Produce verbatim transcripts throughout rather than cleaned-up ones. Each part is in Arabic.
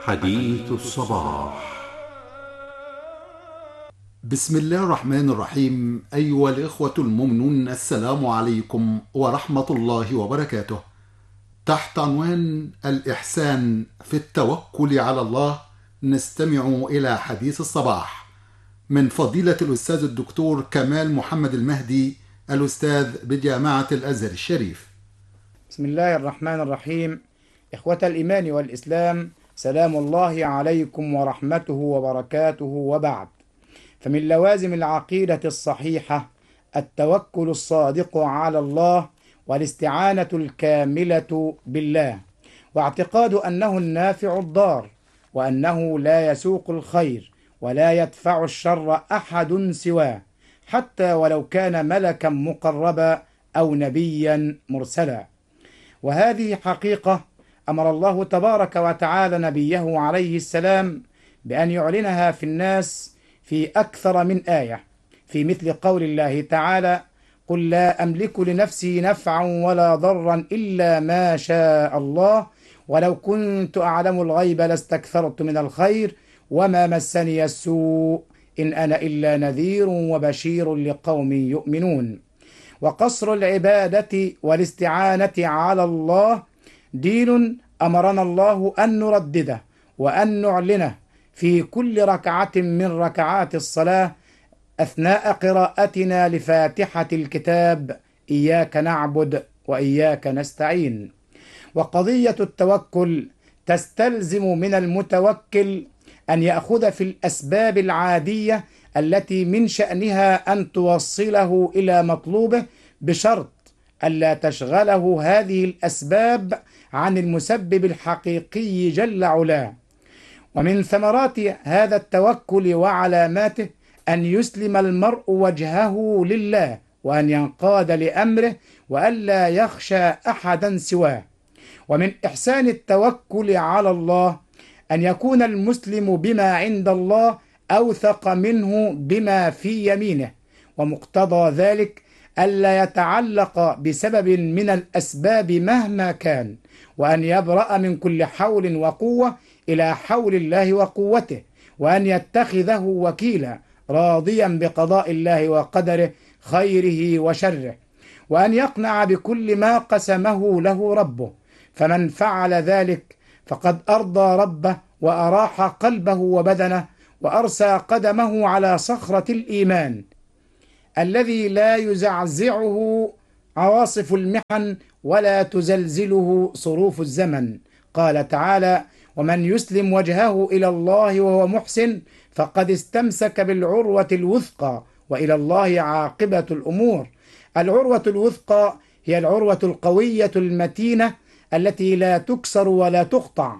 حديث الصباح. بسم الله الرحمن الرحيم. أيها الإخوة المؤمنون، السلام عليكم ورحمة الله وبركاته. تحت عنوان الإحسان في التوكل على الله نستمع إلى حديث الصباح من فضيلة الأستاذ الدكتور كمال محمد المهدي، الأستاذ بجامعة الأزهر الشريف. بسم الله الرحمن الرحيم. إخوة الإيمان والإسلام، سلام الله عليكم ورحمته وبركاته، وبعد. فمن لوازم العقيدة الصحيحة التوكل الصادق على الله والاستعانة الكاملة بالله، واعتقاد أنه النافع الضار، وأنه لا يسوق الخير ولا يدفع الشر أحد سواه، حتى ولو كان ملكا مقربا أو نبيا مرسلا. وهذه حقيقة أمر الله تبارك وتعالى نبيه عليه السلام بأن يعلنها في الناس في أكثر من آية، في مثل قول الله تعالى: قل لا أملك لنفسي نفعا ولا ضرا إلا ما شاء الله ولو كنت أعلم الغيب لاستكثرت من الخير وما مسني السوء إن أنا إلا نذير وبشير لقوم يؤمنون. وقصر العبادة والاستعانة على الله دين أمرنا الله أن نردده وأن نعلنه في كل ركعة من ركعات الصلاة أثناء قراءتنا لفاتحة الكتاب: إياك نعبد وإياك نستعين. وقضية التوكل تستلزم من المتوكل أن يأخذ في الأسباب العادية التي من شأنها أن توصله إلى مطلوبه، بشرط ألا تشغله هذه الأسباب عن المسبب الحقيقي جل علاه. ومن ثمرات هذا التوكل وعلاماته أن يسلم المرء وجهه لله، وأن ينقاد لأمره، وألا يخشى أحدا سواه. ومن إحسان التوكل على الله أن يكون المسلم بما عند الله أوثق منه بما في يمينه، ومقتضى ذلك ألا يتعلق بسبب من الأسباب مهما كان، وأن يبرأ من كل حول وقوة إلى حول الله وقوته، وأن يتخذه وكيلا راضيا بقضاء الله وقدره خيره وشره، وأن يقنع بكل ما قسمه له ربه. فمن فعل ذلك فقد أرضى ربه وأراح قلبه وبدنه، وأرسى قدمه على صخرة الإيمان الذي لا يزعزعه عواصف المحن ولا تزلزله صروف الزمن. قال تعالى: ومن يسلم وجهه إلى الله وهو محسن فقد استمسك بالعروة الوثقى وإلى الله عاقبة الأمور. العروة الوثقى هي العروة القوية المتينة التي لا تكسر ولا تقطع،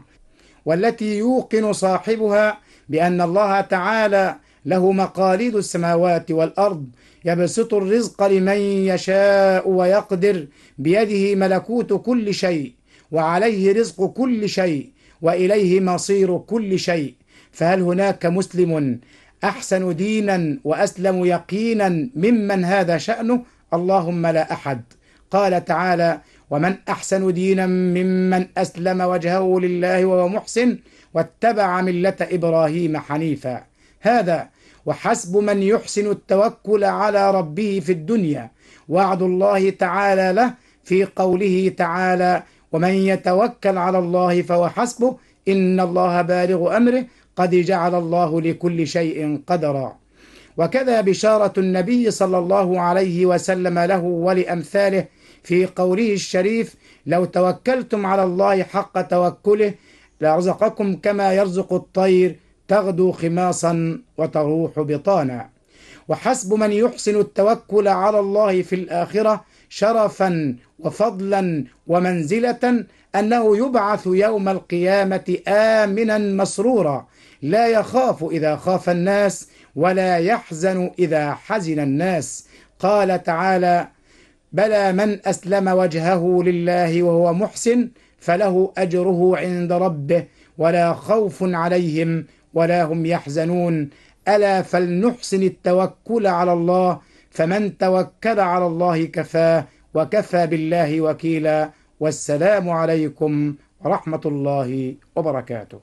والتي يوقن صاحبها بأن الله تعالى له مقاليد السماوات والأرض، يبسط الرزق لمن يشاء ويقدر، بيده ملكوت كل شيء، وعليه رزق كل شيء، وإليه مصير كل شيء. فهل هناك مسلم أحسن دينا وأسلم يقينا ممن هذا شأنه؟ اللهم لا أحد. قال تعالى: ومن أحسن دينا ممن أسلم وجهه لله وهو محسن واتبع ملة إبراهيم حنيفا. هذا وحسب من يحسن التوكل على ربه في الدنيا وعد الله تعالى له في قوله تعالى: ومن يتوكل على الله فهو حسبه إن الله بالغ أمره قد جعل الله لكل شيء قدرا. وكذا بشارة النبي صلى الله عليه وسلم له ولأمثاله في قوله الشريف: لو توكلتم على الله حق توكله لرزقكم كما يرزق الطير تغدو خماصا وتروح بطانا. وحسب من يحسن التوكل على الله في الآخرة شرفا وفضلا ومنزلة أنه يبعث يوم القيامة آمنا مسرورا، لا يخاف إذا خاف الناس ولا يحزن إذا حزن الناس. قال تعالى: بلى من أسلم وجهه لله وهو محسن فله أجره عند ربه ولا خوف عليهم ولا هم يحزنون. ألا فلنحسن التوكل على الله، فمن توكل على الله كفاه وكفى بالله وكيلا. والسلام عليكم ورحمة الله وبركاته.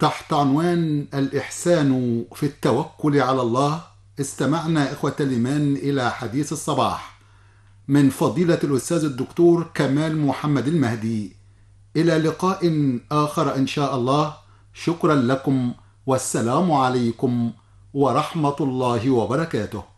تحت عنوان الإحسان في التوكل على الله استمعنا إخوة الإيمان إلى حديث الصباح من فضيلة الأستاذ الدكتور كمال محمد المهدي. إلى لقاء آخر إن شاء الله. شكرا لكم والسلام عليكم ورحمة الله وبركاته.